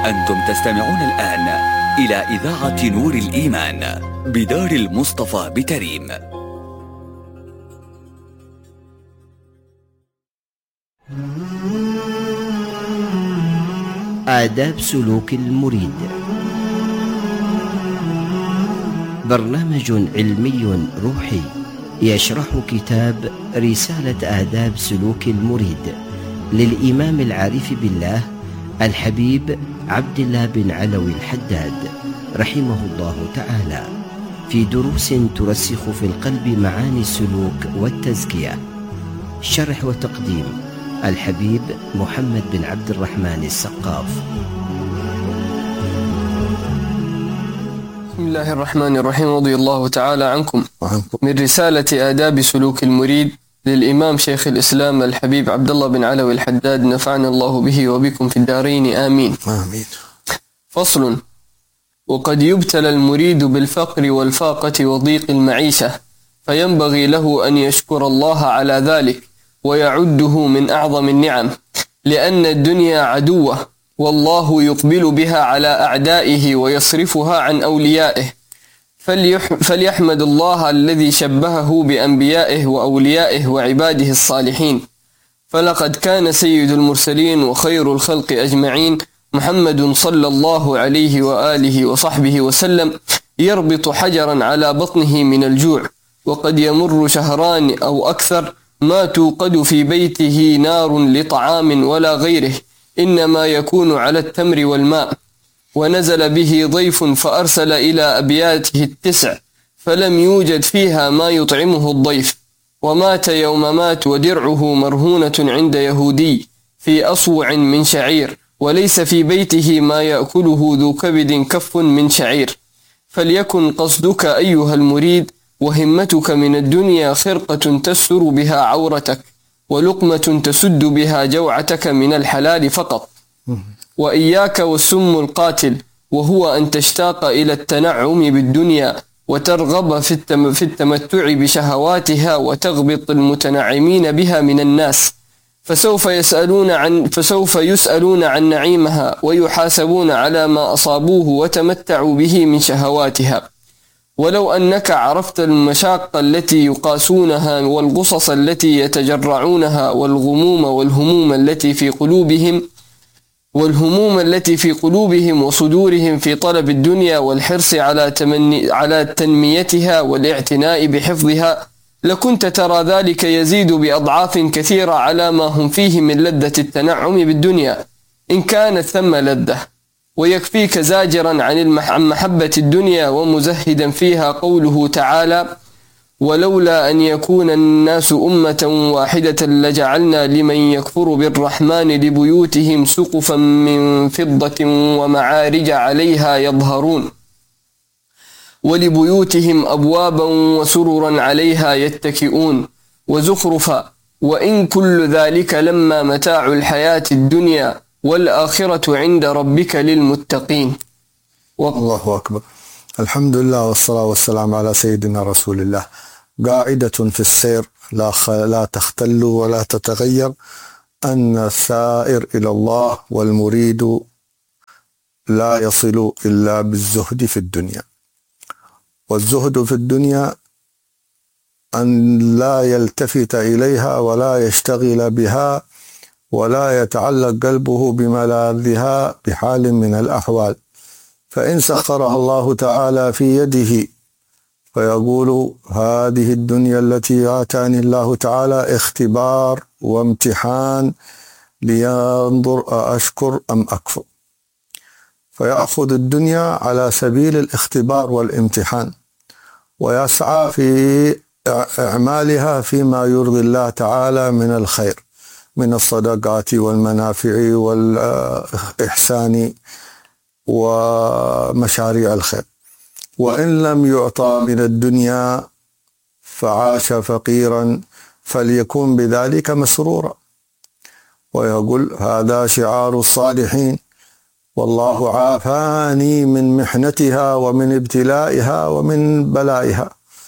أنتم تستمعون الآن إلى إذاعة نور الإيمان بدار المصطفى بتريم. آداب سلوك المريد، برنامج علمي روحي يشرح كتاب رسالة آداب سلوك المريد للإمام العارف بالله الحبيب عبد الله بن علوي الحداد رحمه الله تعالى، في دروس ترسخ في القلب معاني السلوك والتزكية. شرح وتقديم الحبيب محمد بن عبد الرحمن السقاف. بسم الله الرحمن الرحيم. رضي الله تعالى عنكم من رسالة آداب سلوك المريد للإمام شيخ الإسلام الحبيب عبد الله بن علوي الحداد، نفعنا الله به وبكم في الدارين آمين. آمين. فصل: وقد يبتلى المريد بالفقر والفاقة وضيق المعيشة، فينبغي له أن يشكر الله على ذلك ويعده من أعظم النعم، لأن الدنيا عدوة، والله يقبل بها على أعدائه ويصرفها عن أوليائه، فليحمد الله الذي شبهه بأنبيائه وأوليائه وعباده الصالحين. فلقد كان سيد المرسلين وخير الخلق أجمعين محمد صلى الله عليه وآله وصحبه وسلم يربط حجرا على بطنه من الجوع، وقد يمر شهران أو أكثر ما توقد في بيته نار لطعام ولا غيره، إنما يكون على التمر والماء. ونزل به ضيف فأرسل إلى أبياته 9 فلم يوجد فيها ما يطعمه الضيف، ومات يوم مات ودرعه مرهونة عند يهودي في أصوع من شعير، وليس في بيته ما يأكله ذو كبد كف من شعير. فليكن قصدك أيها المريد وهمتك من الدنيا خرقة تستر بها عورتك، ولقمة تسد بها جوعتك من الحلال فقط. وإياك والسم القاتل، وهو أن تشتاق إلى التنعم بالدنيا وترغب في التمتع بشهواتها وتغبط المتنعمين بها من الناس، فسوف يسألون عن نعيمها ويحاسبون على ما أصابوه وتمتعوا به من شهواتها. ولو أنك عرفت المشاق التي يقاسونها والغصص التي يتجرعونها والغموم والهموم التي في قلوبهم وصدورهم في طلب الدنيا والحرص على تنميتها والاعتناء بحفظها، لكنت ترى ذلك يزيد بأضعاف كثيرة على ما هم فيه من لذة التنعم بالدنيا، إن كانت ثم لذة. ويكفيك زاجرا عن محبة الدنيا ومزهدا فيها قوله تعالى: ولولا أن يكون الناس أمة واحدة لجعلنا لمن يكفر بالرحمن لبيوتهم سقفا من فضة ومعارج عليها يظهرون، ولبيوتهم أبوابا وسررا عليها يتكئون، وزخرفا، وإن كل ذلك لما متاع الحياة الدنيا، والآخرة عند ربك للمتقين. الله أكبر. الحمد لله والصلاة والسلام على سيدنا رسول الله. قاعدة في السير لا تختل ولا تتغير، أن السائر إلى الله والمريد لا يصل إلا بالزهد في الدنيا. والزهد في الدنيا أن لا يلتفت إليها ولا يشتغل بها ولا يتعلق قلبه بملاذها بحال من الأحوال، فإن سخرها الله تعالى في يده فيقول: هذه الدنيا التي آتاني الله تعالى اختبار وامتحان لينظر أشكر أم أكفر، فيأخذ الدنيا على سبيل الاختبار والامتحان، ويسعى في إعمالها فيما يرضي الله تعالى من الخير، من الصدقات والمنافع والإحسان ومشاريع الخير. وإن لم يعطى من الدنيا فعاش فقيرا، فليكون بذلك مسرورا، ويقول: هذا شعار الصالحين، والله عافاني من محنتها ومن ابتلائها ومن بلائها،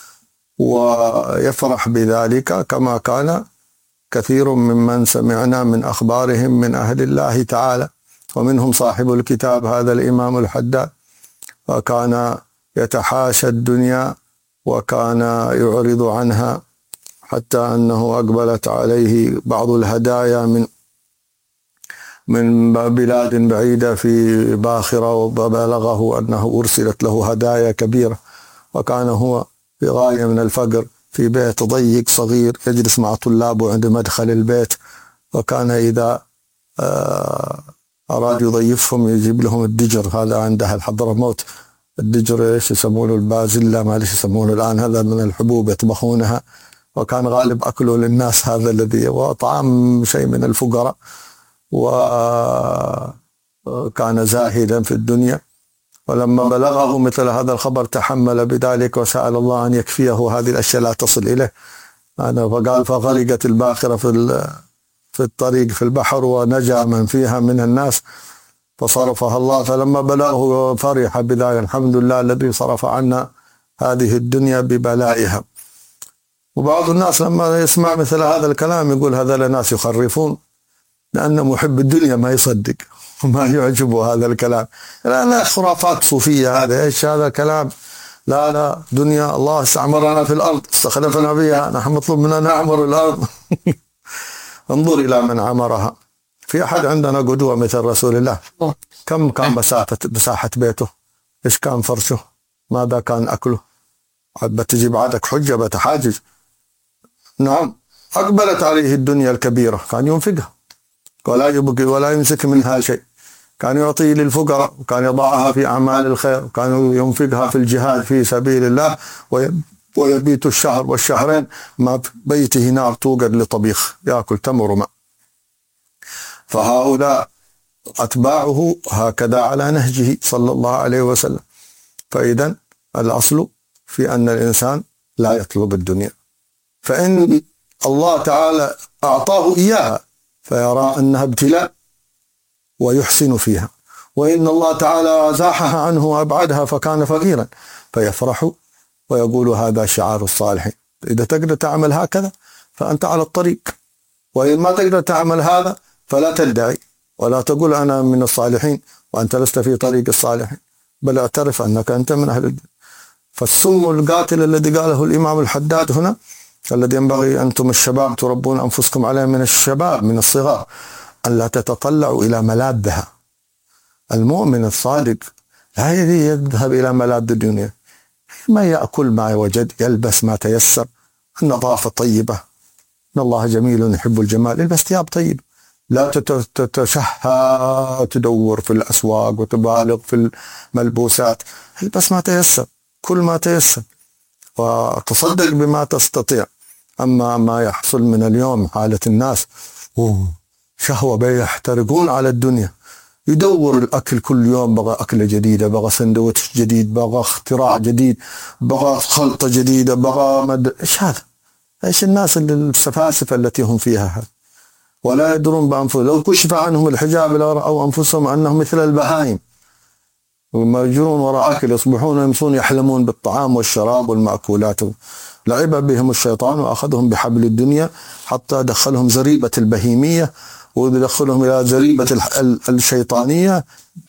ويفرح بذلك كما كان كثير ممن سمعنا من أخبارهم من أهل الله تعالى ومنهم صاحب الكتاب هذا الإمام الحداد، وكان يتحاشى الدنيا وكان يعرض عنها، حتى أنه أقبلت عليه بعض الهدايا من بلاد بعيدة في باخرة، وبلغه أنه أرسلت له هدايا كبيرة، وكان هو في غاية من الفقر في بيت ضيق صغير يجلس مع طلابه عند مدخل البيت، وكان إذا أراد يضيفهم يجيب لهم الدجر، هذا عنده الحضرموت الدجر ايش يسمونه البازلة، ما ليش يسمونه الآن، هذا من الحبوب يطبخونها، وكان غالب أكله للناس، هذا الذي وطعام شيء من الفقراء، وكان زاهدا في الدنيا. ولما بلغه مثل هذا الخبر تحمل بذلك وسأل الله أن يكفيه هذه الأشياء لا تصل إليه. فقال فغرقت الباخرة في الطريق في البحر ونجا من فيها من الناس فصرفها الله. فلما بلغه فرح بذلك، الحمد لله الذي صرف عنا هذه الدنيا ببلائها. وبعض الناس لما يسمع مثل هذا الكلام يقول هذا الناس يخرفون، لأن محب الدنيا ما يصدق وما يعجبه هذا الكلام، لأن خرافات صوفية، هذا ايش هذا الكلام؟ لا دنيا الله استعمرنا في الأرض استخلفنا فيها، نحن مطلوب منا نعمر الأرض. انظر إلى من عمرها. في أحد عندنا قدوة مثل رسول الله؟ كم كان مساحة بيته؟ إيش كان فرشه؟ ماذا كان أكله؟ بتجي بعدك حجة بتحاجج. نعم، أقبلت عليه الدنيا الكبيرة كان ينفقها ولا يبقي ولا يمسك منها شيء، كان يعطي للفقراء، وكان يضعها في أعمال الخير، وكان ينفقها في الجهاد في سبيل الله، ويبيت الشهر والشهرين ما في بيته نار توقد لطبيخ يأكل تمر وماء. فهؤلاء أتباعه هكذا على نهجه صلى الله عليه وسلم. فإذا الأصل في أن الإنسان لا يطلب الدنيا، فإن الله تعالى أعطاه إياها فيرى أنها ابتلاء ويحسن فيها، وإن الله تعالى زاحها عنه وأبعدها فكان فقيرا فيفرح ويقول هذا شعار الصالحين. إذا تقدر تعمل هكذا فأنت على الطريق، وإن ما تقدر تعمل هذا فلا تدعي ولا تقول أنا من الصالحين وأنت لست في طريق الصالحين، بل اعترف أنك أنت من أهل الدين. فالسم القاتل الذي قاله الإمام الحداد هنا الذي ينبغي أنتم الشباب تربون أنفسكم عليه من الشباب من الصغار أن لا تتطلعوا إلى ملاذها. المؤمن الصادق لا يذهب إلى ملاذ الدنيا، ما يأكل ما وجد، يلبس ما تيسر، النظافة طيبة، إن الله جميل يحب الجمال، البس ثياب طيب، لا تتشهى تدور في الأسواق وتبالغ في الملبوسات، البس ما تيسر، كل ما تيسر، وتصدق بما تستطيع. أما ما يحصل من اليوم حالة الناس شهوة بيحترقون على الدنيا، يدور الأكل كل يوم، بغى أكلة جديدة، بغى سندوتش جديد، بغى اختراع جديد، بغى خلطة جديدة، بغى إيش هذا؟ إيش الناس السفاسفة التي هم فيها هذا؟ ولا يدرون بأنفسهم، لو كشف عنهم الحجاب لرأوا أنفسهم أنهم مثل البهائم ومجرون وراء أكل، يصبحون ويمسون يحلمون بالطعام والشراب والمأكولات. لعب بهم الشيطان وأخذهم بحبل الدنيا حتى دخلهم زريبة البهيمية ودخلهم إلى زريبة الشيطانية